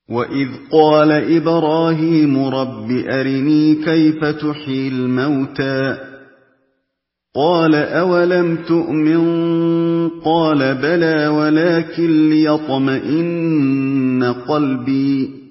وَإِذْ قَالَ إِبْرَاهِيمُ رَبِّ أَرِنِي كَيْفَ تُحْيِي الْمَوْتَىٰ ۖ قَالَ أَوَلَمْ تُؤْمِن ۖ قَالَ بَلَىٰ وَلَٰكِن لِّيَطْمَئِنَّ قَلْبِي